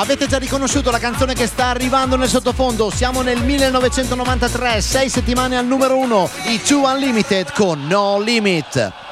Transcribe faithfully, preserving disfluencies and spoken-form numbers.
Avete già riconosciuto la canzone che sta arrivando nel sottofondo? Siamo nel millenovecentonovantatré, sei settimane al numero uno, i Two Unlimited con No Limit.